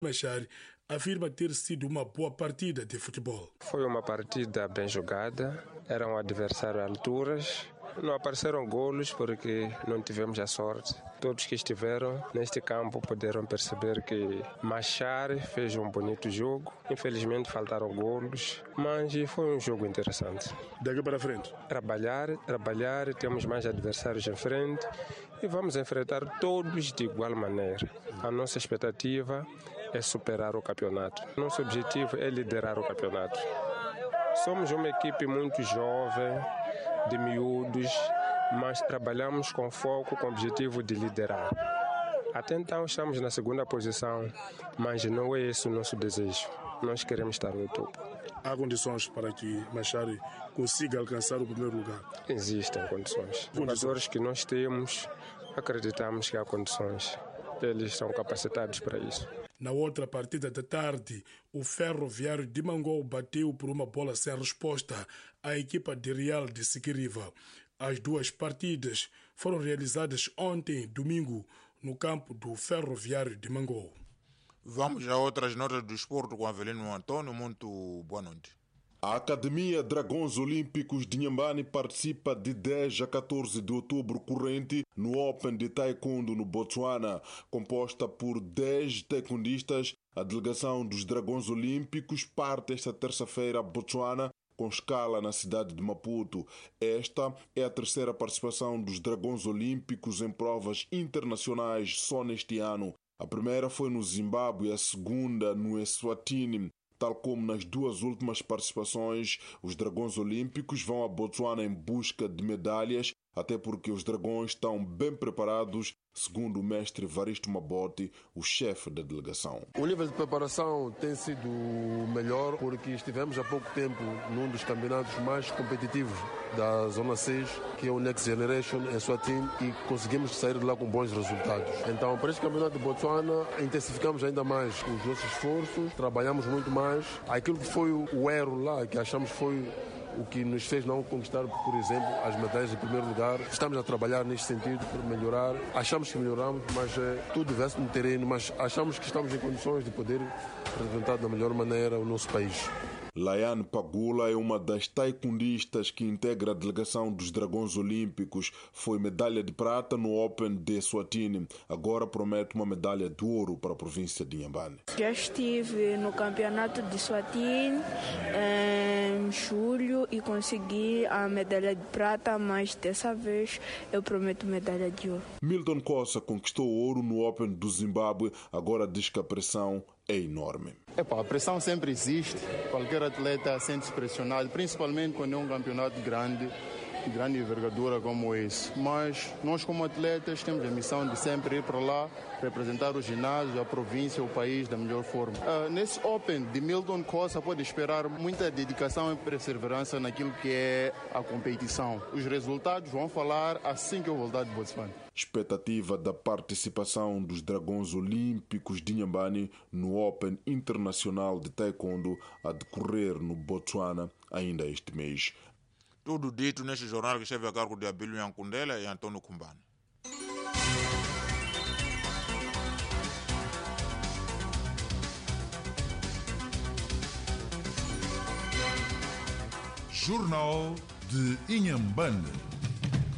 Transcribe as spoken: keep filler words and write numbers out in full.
Machar afirma ter sido uma boa partida de futebol. Foi uma partida bem jogada, era um adversário à alturas. Não apareceram golos porque não tivemos a sorte. Todos que estiveram neste campo puderam perceber que Machar fez um bonito jogo. Infelizmente faltaram golos, mas foi um jogo interessante. Daqui para frente? Trabalhar, trabalhar, temos mais adversários em frente e vamos enfrentar todos de igual maneira. A nossa expectativa é superar o campeonato. Nosso objetivo é liderar o campeonato. Somos uma equipe muito jovem, de miúdos, mas trabalhamos com foco, com o objetivo de liderar. Até então estamos na segunda posição, mas não é esse o nosso desejo. Nós queremos estar no topo. Há condições para que Machar consiga alcançar o primeiro lugar? Existem condições. Os jogadores que nós temos, acreditamos que há condições. Eles são capacitados para isso. Na outra partida da tarde, o Ferroviário de Mangou bateu por uma bola sem resposta a equipa de Real de Siquiriva. As duas partidas foram realizadas ontem, domingo, no campo do Ferroviário de Mangou. Vamos a outras notas do esporte com Avelino Antônio. Muito boa noite. A Academia Dragões Olímpicos de Inhambane participa de dez a catorze de outubro corrente no Open de Taekwondo no Botswana. Composta por dez taekwondistas, a delegação dos Dragões Olímpicos parte esta terça-feira a Botswana, com escala na cidade de Maputo. Esta é a terceira participação dos Dragões Olímpicos em provas internacionais só neste ano. A primeira foi no Zimbábue, a segunda no Eswatini. Tal como nas duas últimas participações, os Dragões Olímpicos vão a Botswana em busca de medalhas, até porque os dragões estão bem preparados, segundo o mestre Varisto Mabote, o chefe da delegação. O nível de preparação tem sido melhor porque estivemos há pouco tempo num dos campeonatos mais competitivos da Zona seis, que é o Next Generation em Swatini, e conseguimos sair de lá com bons resultados. Então, para este campeonato de Botswana, intensificamos ainda mais os nossos esforços, trabalhamos muito mais. Aquilo que foi o erro lá, que achamos foi o que nos fez não conquistar, por exemplo, as medalhas em primeiro lugar. Estamos a trabalhar neste sentido para melhorar. Achamos que melhoramos, mas é, tudo vê-se no terreno, mas achamos que estamos em condições de poder representar da melhor maneira o nosso país. Laiane Pagula é uma das taekwondistas que integra a delegação dos Dragões Olímpicos. Foi medalha de prata no Open de Eswatini. Agora promete uma medalha de ouro para a província de Inhambane. Já estive no campeonato de Eswatini em julho e consegui a medalha de prata, mas dessa vez eu prometo medalha de ouro. Milton Kossa conquistou ouro no Open do Zimbábue. Agora diz que a pressão é enorme. Epa, a pressão sempre existe. Qualquer atleta sente-se pressionado, principalmente quando é um campeonato grande, de grande envergadura como esse. Mas nós, como atletas, temos a missão de sempre ir para lá, representar o ginásio, a província, o país da melhor forma. Uh, nesse Open de Milton Kossa pode esperar muita dedicação e perseverança naquilo que é a competição. Os resultados vão falar assim que eu voltar de Botswana. Expectativa da participação dos Dragões Olímpicos de Inhambane no Open Internacional de Taekwondo a decorrer no Botswana ainda este mês. Tudo dito neste jornal que esteve a cargo de Abílio Yankundela e Antônio Kumbano. Jornal de Inhambane.